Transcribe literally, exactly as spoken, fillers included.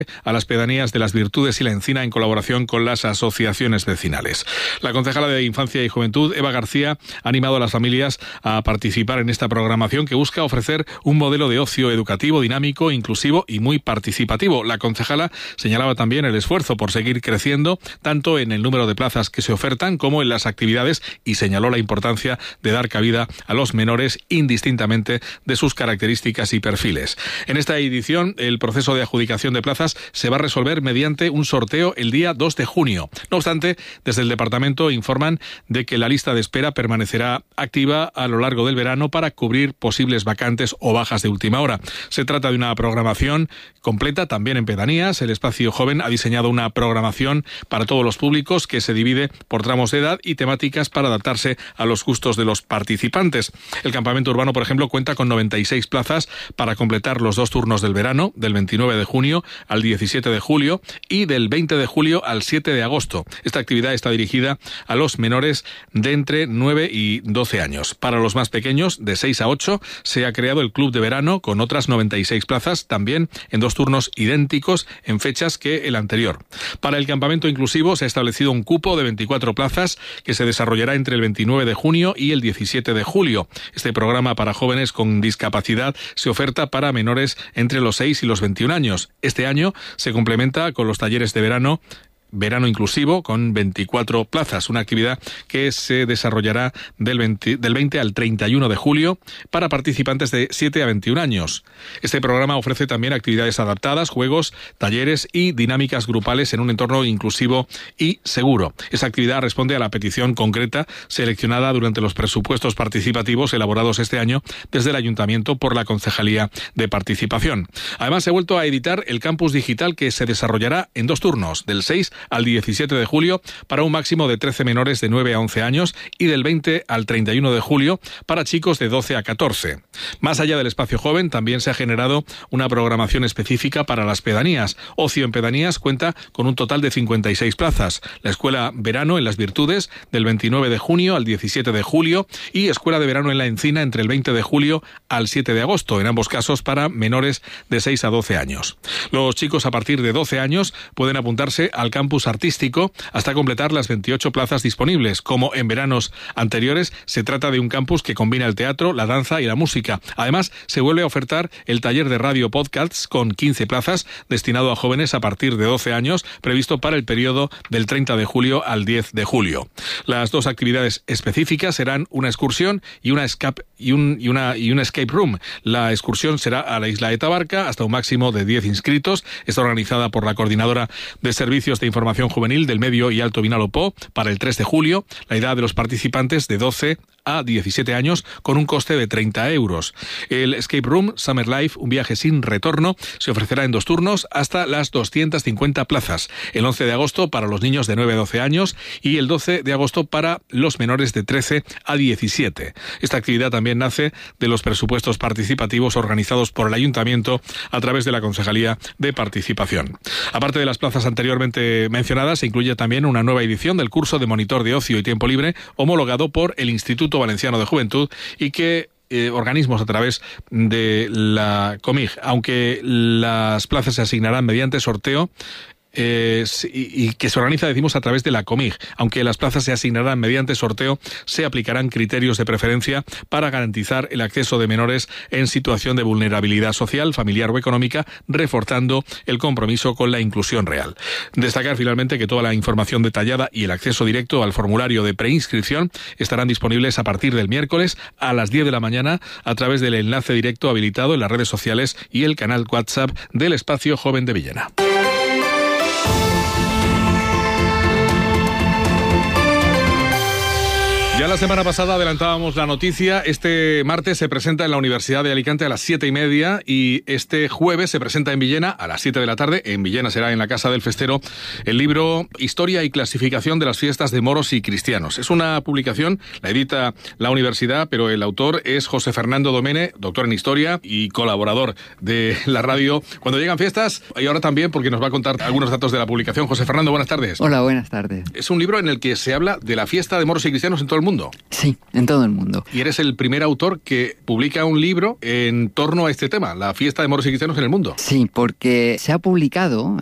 a las pedanías de Las Virtudes y La Encina en colaboración con las asociaciones vecinales. La concejala de Infancia y Juventud, Eva García, ha animado a las familias a participar en esta programación que busca ofrecer un modelo de ocio educativo, dinámico, inclusivo y muy participativo. La concejala señalaba también el esfuerzo por seguir creciendo tanto en el número de plazas que se ofertan como en las actividades y señaló la importancia de dar cabida a los menores indistintamente de sus características y perfiles. En esta edición, el proceso de adjudicación de plazas se va a resolver mediante un sorteo el día dos de junio. No obstante, desde el departamento informan de que la lista de espera permanecerá activa a lo largo del verano para cubrir posibles vacantes o bajas de última hora. Se trata de una programación completa también en pedanías. El Espacio Joven ha diseñado una programación para todos los públicos que se divide por tramos de edad y temáticas para adaptarse a los gustos de los participantes. El campamento urbano, por ejemplo, cuenta con noventa y seis plazas para completar los dos turnos del verano, del veintinueve de junio al diecisiete de julio y del veinte de julio al siete de agosto. Esta actividad está dirigida a los menores de entre nueve y doce años. Para los más pequeños, de seis a ocho, se ha creado el club de verano con otras noventa y seis plazas, también en dos turnos idénticos en fechas que el anterior. Para el campamento inclusivo se ha establecido un cupo de veinticuatro plazas que se desarrollará entre el veintinueve de junio y el diecisiete de julio. Este programa para jóvenes con discapacidad se oferta para menores entre los seis y los veintiún años. Este año se complementa con los talleres de verano Verano Inclusivo con veinticuatro plazas, una actividad que se desarrollará del veinte, del veinte al treinta y uno de julio para participantes de siete a veintiún años. Este programa ofrece también actividades adaptadas, juegos, talleres y dinámicas grupales en un entorno inclusivo y seguro. Esa actividad responde a la petición concreta seleccionada durante los presupuestos participativos elaborados este año desde el Ayuntamiento por la Concejalía de Participación. Además, se ha vuelto a editar el campus digital que se desarrollará en dos turnos, del seis al diecisiete de julio para un máximo de trece menores de nueve a once años y del veinte al treinta y uno de julio para chicos de doce a catorce. Más allá del espacio joven, también se ha generado una programación específica para las pedanías. Ocio en Pedanías cuenta con un total de cincuenta y seis plazas. La Escuela Verano en Las Virtudes del veintinueve de junio al diecisiete de julio y Escuela de Verano en La Encina entre el veinte de julio al siete de agosto, en ambos casos para menores de seis a doce años. Los chicos a partir de doce años pueden apuntarse al campus artístico hasta completar las veintiocho plazas disponibles. Como en veranos anteriores, se trata de un campus que combina el teatro, la danza y la música. Además, se vuelve a ofertar el taller de radio podcasts con quince plazas destinado a jóvenes a partir de doce años, previsto para el periodo del treinta de julio al diez de julio. Las dos actividades específicas serán una excursión y una escape y un, y una y un escape room. La excursión será a la isla de Tabarca hasta un máximo de diez inscritos. Está organizada por la Coordinadora de Servicios de Información Juvenil del Medio y Alto Vinalopó para el tres de julio. La edad de los participantes de doce a diecisiete años con un coste de treinta euros. El Escape Room Summer Life, un viaje sin retorno, se ofrecerá en dos turnos hasta las doscientas cincuenta plazas. El once de agosto para los niños de nueve a doce años y el doce de agosto para los menores de trece a diecisiete. Esta actividad también nace de los presupuestos participativos organizados por el Ayuntamiento a través de la Concejalía de Participación. Aparte de las plazas anteriormente mencionadas, se incluye también una nueva edición del curso de monitor de ocio y tiempo libre homologado por el Instituto Valenciano de Juventud y que eh, organismos a través de la COMIG, aunque las plazas se asignarán mediante sorteo, Eh, y, y que se organiza, decimos, a través de la COMIG. Aunque las plazas se asignarán mediante sorteo, se aplicarán criterios de preferencia para garantizar el acceso de menores en situación de vulnerabilidad social, familiar o económica, reforzando el compromiso con la inclusión real. Destacar finalmente que toda la información detallada y el acceso directo al formulario de preinscripción estarán disponibles a partir del miércoles a las diez de la mañana a través del enlace directo habilitado en las redes sociales y el canal WhatsApp del Espacio Joven de Villena. Ya la semana pasada adelantábamos la noticia. Este martes se presenta en la Universidad de Alicante a las siete y media y este jueves se presenta en Villena a las siete de la tarde. En Villena será en la Casa del Festero el libro Historia y clasificación de las fiestas de moros y cristianos. Es una publicación, la edita la universidad, pero el autor es José Fernando Domene, doctor en Historia y colaborador de la radio Cuando Llegan Fiestas, y ahora también porque nos va a contar algunos datos de la publicación. José Fernando, buenas tardes. Hola, buenas tardes. Es un libro en el que se habla de la fiesta de moros y cristianos en todo el mundo. mundo. Sí, en todo el mundo. Y eres el primer autor que publica un libro en torno a este tema, la fiesta de moros y cristianos en el mundo. Sí, porque se ha publicado